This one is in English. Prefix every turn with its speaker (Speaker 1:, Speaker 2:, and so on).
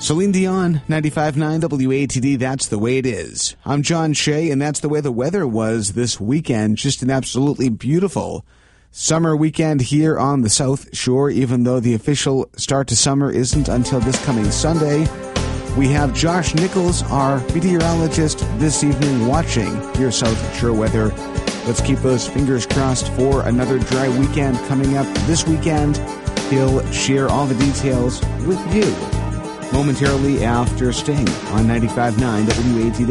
Speaker 1: Celine Dion, 95.9 WATD, that's the way it is. I'm John Shea, and that's the way the weather was this weekend. Just an absolutely beautiful summer weekend here on the South Shore, even though the official start to summer isn't until this coming Sunday. We have Josh Nichols, our meteorologist, this evening watching your South Shore weather. Let's keep those fingers crossed for another dry weekend coming up this weekend. He'll share all the details with you momentarily after Sting on 95.9 WATD.